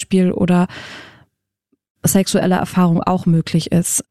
Beispiel oder sexuelle Erfahrung auch möglich ist.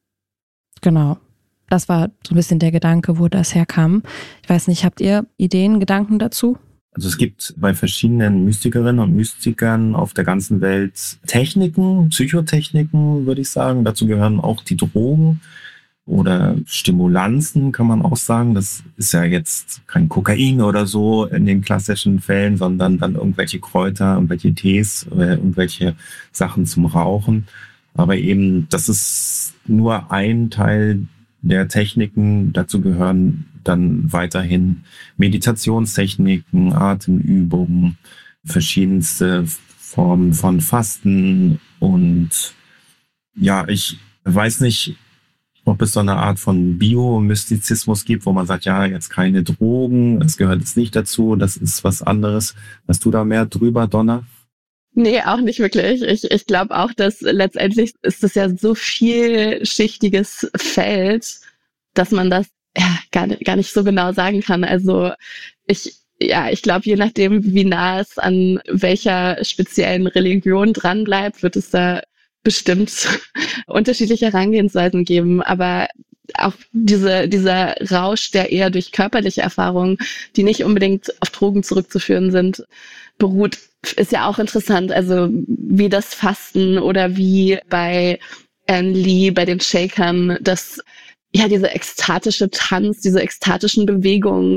Genau. Das war so ein bisschen der Gedanke, wo das herkam. Ich weiß nicht, habt ihr Ideen, Gedanken dazu? Also es gibt bei verschiedenen Mystikerinnen und Mystikern auf der ganzen Welt Techniken, Psychotechniken, würde ich sagen. Dazu gehören auch die Drogen oder Stimulanzen, kann man auch sagen. Das ist ja jetzt kein Kokain oder so in den klassischen Fällen, sondern dann irgendwelche Kräuter, irgendwelche Tees oder irgendwelche Sachen zum Rauchen. Aber eben, das ist nur ein Teil der Techniken. Dazu gehören dann weiterhin Meditationstechniken, Atemübungen, verschiedenste Formen von Fasten. Und ja, ich weiß nicht, ob es so eine Art von Biomystizismus gibt, wo man sagt, ja, jetzt keine Drogen, das gehört jetzt nicht dazu, das ist was anderes. Weißt du da mehr drüber, Donna? Nee, auch nicht wirklich. Ich glaube auch, dass letztendlich ist das ja so vielschichtiges Feld, dass man das gar nicht so genau sagen kann. Also ich glaube, je nachdem, wie nah es an welcher speziellen Religion dran bleibt, wird es da bestimmt unterschiedliche Herangehensweisen geben. Aber auch dieser Rausch, der eher durch körperliche Erfahrungen, die nicht unbedingt auf Drogen zurückzuführen sind, beruht, ist ja auch interessant. Also wie das Fasten oder wie bei Anne Lee, bei den Shakern, diese ekstatische Tanz, diese ekstatischen Bewegungen.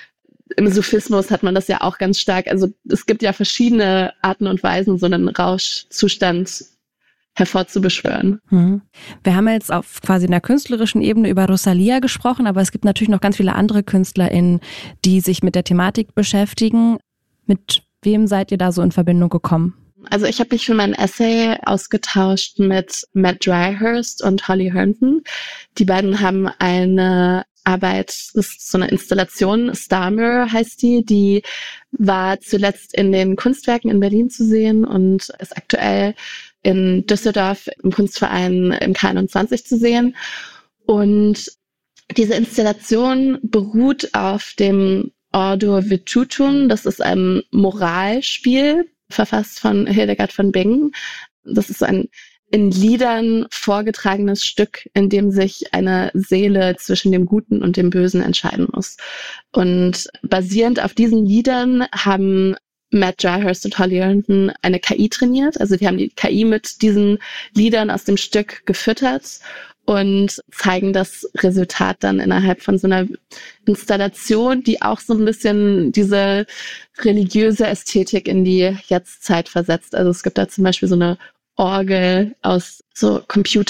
Im Sufismus hat man das ja auch ganz stark. Also es gibt ja verschiedene Arten und Weisen, so einen Rauschzustand hervorzubeschwören. Wir haben jetzt auf quasi einer künstlerischen Ebene über Rosalía gesprochen, aber es gibt natürlich noch ganz viele andere KünstlerInnen, die sich mit der Thematik beschäftigen. Mit wem seid ihr da so in Verbindung gekommen? Also ich habe mich für mein Essay ausgetauscht mit Matt Dryhurst und Holly Herndon. Die beiden haben eine Arbeit, das ist so eine Installation, Star Mirror heißt die war zuletzt in den Kunstwerken in Berlin zu sehen und ist aktuell in Düsseldorf im Kunstverein im K21 zu sehen. Und diese Installation beruht auf dem Ordo Virtutum, das ist ein Moralspiel, verfasst von Hildegard von Bingen. Das ist ein in Liedern vorgetragenes Stück, in dem sich eine Seele zwischen dem Guten und dem Bösen entscheiden muss. Und basierend auf diesen Liedern haben Matt Dryhurst und Holly Herndon eine KI trainiert. Also die haben die KI mit diesen Liedern aus dem Stück gefüttert und zeigen das Resultat dann innerhalb von so einer Installation, die auch so ein bisschen diese religiöse Ästhetik in die Jetztzeit versetzt. Also es gibt da zum Beispiel so eine Orgel aus so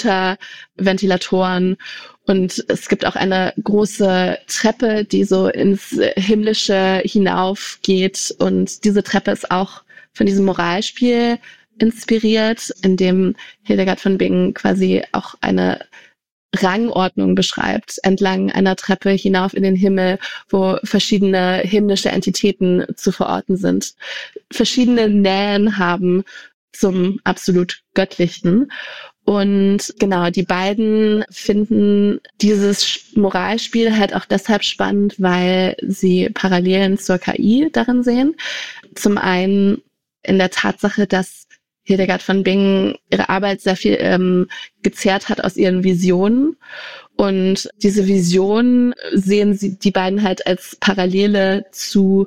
Computerventilatoren und es gibt auch eine große Treppe, die so ins Himmlische hinaufgeht und diese Treppe ist auch von diesem Moralspiel inspiriert, in dem Hildegard von Bingen quasi auch eine Rangordnung beschreibt, entlang einer Treppe hinauf in den Himmel, wo verschiedene himmlische Entitäten zu verorten sind, verschiedene Nähen haben zum absolut Göttlichen. Und genau, die beiden finden dieses Moralspiel halt auch deshalb spannend, weil sie Parallelen zur KI darin sehen. Zum einen in der Tatsache, dass Hildegard von Bingen ihre Arbeit sehr viel gezehrt hat aus ihren Visionen. Und diese Visionen sehen sie die beiden halt als Parallele zu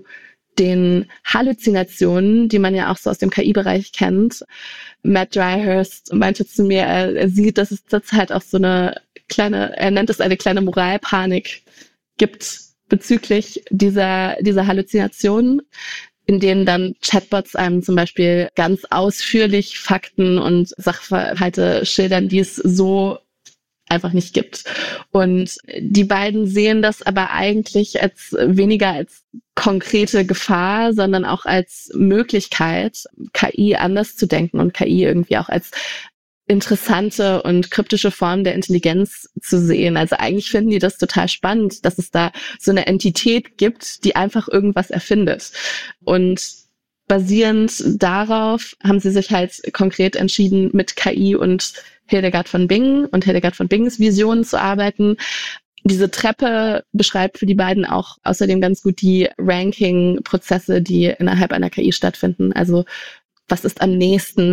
den Halluzinationen, die man ja auch so aus dem KI-Bereich kennt. Matt Dryhurst meinte zu mir, er sieht, dass es zurzeit auch so eine kleine, er nennt es eine kleine Moralpanik gibt bezüglich dieser Halluzinationen, in denen dann Chatbots einem zum Beispiel ganz ausführlich Fakten und Sachverhalte schildern, die es so einfach nicht gibt. Und die beiden sehen das aber eigentlich als weniger als konkrete Gefahr, sondern auch als Möglichkeit, KI anders zu denken und KI irgendwie auch als interessante und kryptische Form der Intelligenz zu sehen. Also eigentlich finden die das total spannend, dass es da so eine Entität gibt, die einfach irgendwas erfindet. Und basierend darauf haben sie sich halt konkret entschieden, mit KI und Hildegard von Bingen und Hildegard von Bingens Visionen zu arbeiten. Diese Treppe beschreibt für die beiden auch außerdem ganz gut die Ranking-Prozesse, die innerhalb einer KI stattfinden. Also was ist am nächsten